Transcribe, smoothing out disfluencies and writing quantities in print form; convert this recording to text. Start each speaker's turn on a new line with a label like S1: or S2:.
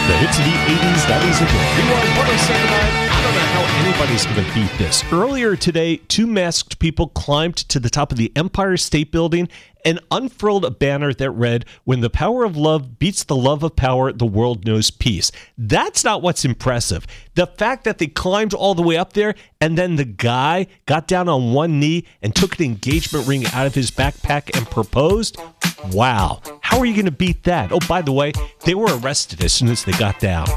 S1: The hits of the 80s, 90s, and the Rewind 1079. I don't know how anybody's going to beat this. Earlier today, two masked people climbed to the top of the Empire State Building and unfurled a banner that read, "When the power of love beats the love of power, the world knows peace." That's not what's impressive. The fact that they climbed all the way up there and then the guy got down on one knee and took an engagement ring out of his backpack and proposed. Wow. How are you going to beat that? Oh, by the way, they were arrested as soon as they got down.